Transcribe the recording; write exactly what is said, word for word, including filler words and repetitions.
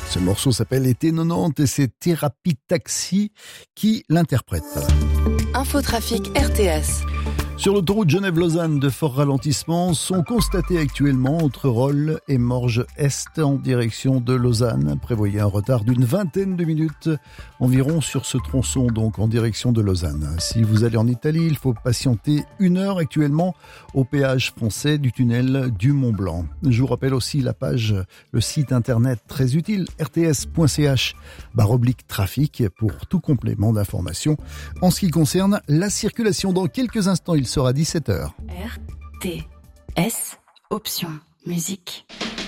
Ce morceau s'appelle Été quatre-vingt-dix et c'est Thérapie Taxi qui l'interprète. Infotrafic R T S. Sur l'autoroute Genève-Lausanne, de forts ralentissements sont constatés actuellement entre Rolle et Morges-Est en direction de Lausanne. Prévoyez un retard d'une vingtaine de minutes environ sur ce tronçon, donc en direction de Lausanne. Si vous allez en Italie, il faut patienter une heure actuellement au péage français du tunnel du Mont-Blanc. Je vous rappelle aussi la page, le site internet très utile, r t s point c h barre oblique trafic pour tout complément d'information. En ce qui concerne la circulation, dans quelques instants, il sera dix-sept heures. R T S, option musique.